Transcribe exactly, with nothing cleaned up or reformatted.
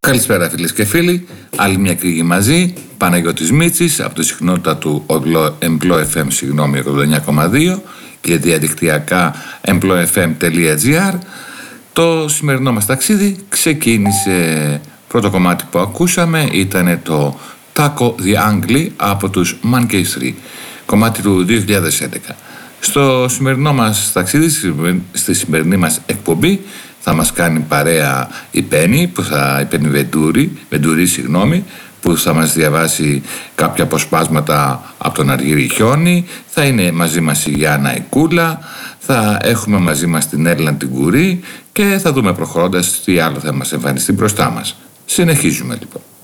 Καλησπέρα φίλες και φίλοι, άλλη μια κρύγη μαζί, Παναγιώτης Μίτσης από τη συχνότητα του Εμπλό εφ εμ, συγγνώμη, ογδόντα εννιά κόμμα δύο και διαδικτυακά εμπλό εφ εμ τελεία τζι άρ. Το σημερινό μας ταξίδι ξεκίνησε, πρώτο κομμάτι που ακούσαμε ήταν το Taco the Angli από τους Monkey τρία, κομμάτι του δύο χιλιάδες έντεκα. Στο σημερινό μας ταξίδι, στη σημερινή μας εκπομπή, θα μας κάνει παρέα η Πέννη, που θα, η Πέννη Βεντούρη, Βεντουρή, συγγνώμη, που θα μας διαβάσει κάποια αποσπάσματα από τον Αργύρι Χιόνι. Θα είναι μαζί μας η Γιάννα η Κούλα, θα έχουμε μαζί μας την Έλληνα την Κουρή και θα δούμε προχωρώντας τι άλλο θα μας εμφανιστεί μπροστά μας. Συνεχίζουμε λοιπόν.